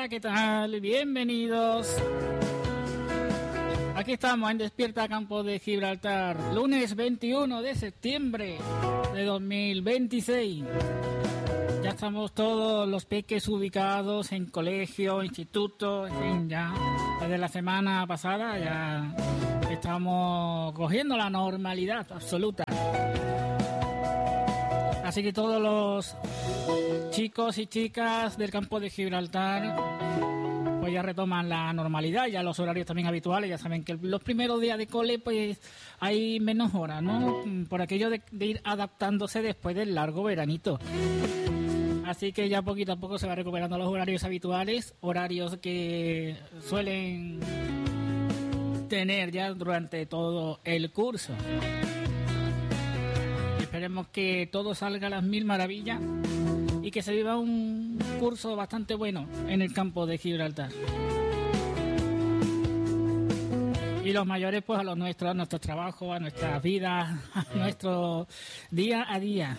¿qué tal? Bienvenidos. Aquí estamos en Despierta Campo de Gibraltar, lunes 21 de septiembre de 2026. Ya estamos todos los peques ubicados en colegio, instituto, en fin, ya desde la semana pasada ya estamos cogiendo la normalidad absoluta. Así que todos los chicos y chicas del campo de Gibraltar pues ya retoman la normalidad, ya los horarios también habituales. Ya saben que los primeros días de cole pues hay menos horas, ¿no? Por aquello de ir adaptándose después del largo veranito. Así que ya poquito a poco se va recuperando los horarios habituales, horarios que suelen tener ya durante todo el curso. Esperemos que todo salga a las mil maravillas y que se viva un curso bastante bueno en el campo de Gibraltar. Y los mayores pues a los nuestros, a nuestros trabajos, a nuestras vidas, a nuestro día a día.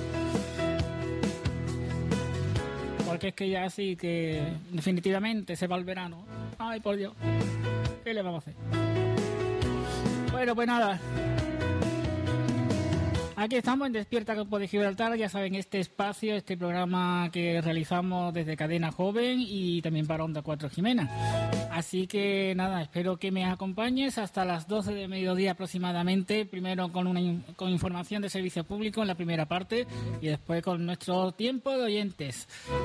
Porque es que ya sí que definitivamente se va el verano. Ay, por Dios, ¿qué le vamos a hacer? Bueno, pues nada. Aquí estamos en Despierta Campo de Gibraltar, ya saben, este espacio, este programa que realizamos desde Cadena Joven y también para Onda 4 Jimena. Así que nada, espero que me acompañes hasta las 12 de mediodía aproximadamente, primero con información de servicio público en la primera parte y después con nuestro tiempo de oyentes.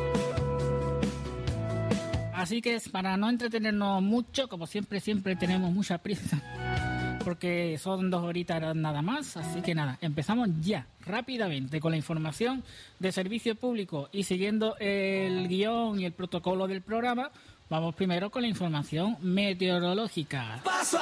Así que para no entretenernos mucho, como siempre tenemos mucha prisa, porque son 2 horitas nada más, así que nada, empezamos ya, rápidamente, con la información de servicio público y siguiendo el guión y el protocolo del programa, vamos primero con la información meteorológica. Paso